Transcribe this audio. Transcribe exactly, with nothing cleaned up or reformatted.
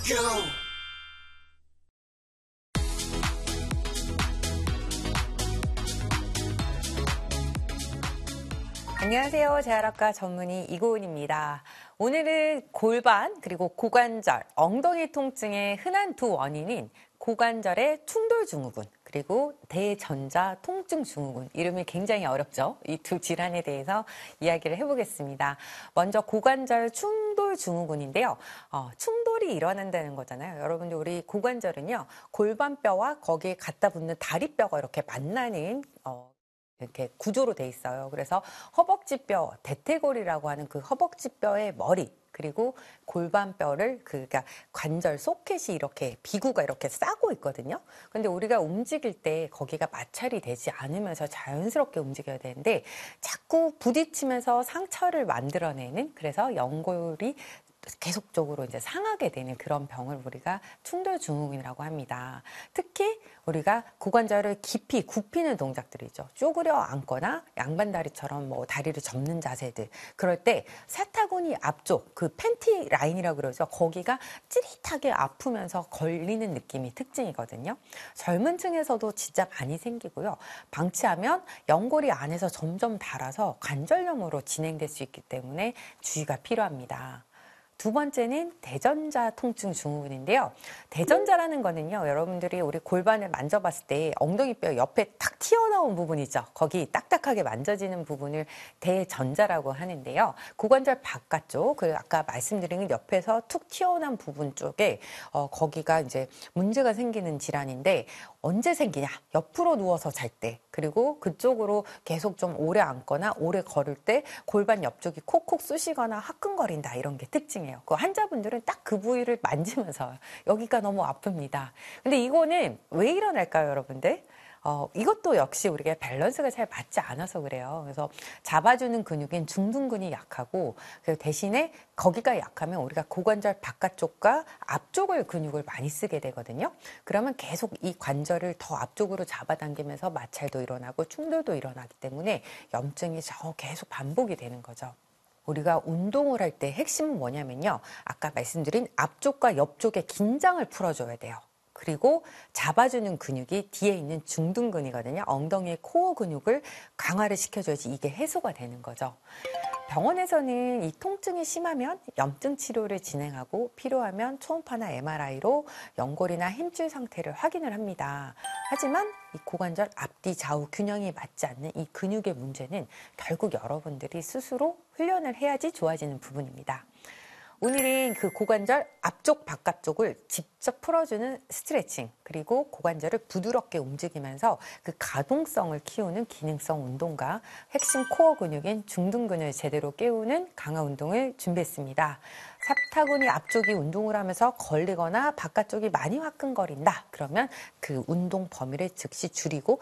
안녕하세요. 재활학과 전문의 이고은입니다. 오늘은 골반 그리고 고관절, 엉덩이 통증의 흔한 두 원인인 고관절의 충돌증후군 그리고 대전자 통증증후군, 이름이 굉장히 어렵죠? 이 두 질환에 대해서 이야기를 해보겠습니다. 먼저 고관절 충돌증후군인데요. 어, 충돌이 일어난다는 거잖아요. 여러분들, 우리 고관절은요, 골반뼈와 거기에 갖다 붙는 다리뼈가 이렇게 만나는 어, 이렇게 구조로 돼 있어요. 그래서 허벅지뼈, 대퇴골이라고 하는 그 허벅지뼈의 머리, 그리고 골반뼈를 그 그러니까 관절 소켓이 이렇게 비구가 이렇게 싸고 있거든요. 근데 우리가 움직일 때 거기가 마찰이 되지 않으면서 자연스럽게 움직여야 되는데 자꾸 부딪히면서 상처를 만들어내는, 그래서 연골이 계속적으로 이제 상하게 되는 그런 병을 우리가 충돌증후군이라고 합니다. 특히 우리가 고관절을 깊이 굽히는 동작들이죠. 쪼그려 앉거나 양반다리처럼 뭐 다리를 접는 자세들. 그럴 때 사타구니 앞쪽, 그 팬티 라인이라고 그러죠. 거기가 찌릿하게 아프면서 걸리는 느낌이 특징이거든요. 젊은 층에서도 진짜 많이 생기고요. 방치하면 연골이 안에서 점점 닳아서 관절염으로 진행될 수 있기 때문에 주의가 필요합니다. 두 번째는 대전자 통증 증후군인데요. 대전자라는 거는요, 여러분들이 우리 골반을 만져봤을 때 엉덩이뼈 옆에 탁 튀어나온 부분이죠. 거기 딱딱하게 만져지는 부분을 대전자라고 하는데요. 고관절 바깥쪽, 그 아까 말씀드린 옆에서 툭 튀어나온 부분 쪽에 어, 거기가 이제 문제가 생기는 질환인데, 언제 생기냐? 옆으로 누워서 잘 때, 그리고 그쪽으로 계속 좀 오래 앉거나 오래 걸을 때 골반 옆쪽이 콕콕 쑤시거나 화끈거린다, 이런 게 특징이에요. 그 환자분들은 딱 그 부위를 만지면서 여기가 너무 아픕니다. 근데 이거는 왜 일어날까요, 여러분들? 어, 이것도 역시 우리가 밸런스가 잘 맞지 않아서 그래요. 그래서 잡아주는 근육인 중둔근이 약하고, 그 대신에 거기가 약하면 우리가 고관절 바깥쪽과 앞쪽을 근육을 많이 쓰게 되거든요. 그러면 계속 이 관절을 더 앞쪽으로 잡아당기면서 마찰도 일어나고 충돌도 일어나기 때문에 염증이 저 계속 반복이 되는 거죠. 우리가 운동을 할 때 핵심은 뭐냐면요, 아까 말씀드린 앞쪽과 옆쪽의 긴장을 풀어줘야 돼요. 그리고 잡아주는 근육이 뒤에 있는 중둔근이거든요. 엉덩이의 코어 근육을 강화를 시켜줘야지 이게 해소가 되는 거죠. 병원에서는 이 통증이 심하면 염증 치료를 진행하고 필요하면 초음파나 엠알아이로 연골이나 힘줄 상태를 확인을 합니다. 하지만 이 고관절 앞뒤 좌우 균형이 맞지 않는 이 근육의 문제는 결국 여러분들이 스스로 훈련을 해야지 좋아지는 부분입니다. 오늘은 그 고관절 앞쪽 바깥쪽을 직접 풀어주는 스트레칭, 그리고 고관절을 부드럽게 움직이면서 그 가동성을 키우는 기능성 운동과 핵심 코어 근육인 중둔근을 제대로 깨우는 강화 운동을 준비했습니다. 사타구니 앞쪽이 운동을 하면서 걸리거나 바깥쪽이 많이 화끈거린다, 그러면 그 운동 범위를 즉시 줄이고